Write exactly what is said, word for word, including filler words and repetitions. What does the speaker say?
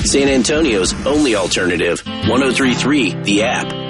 San Antonio's only alternative, one oh three point three The App.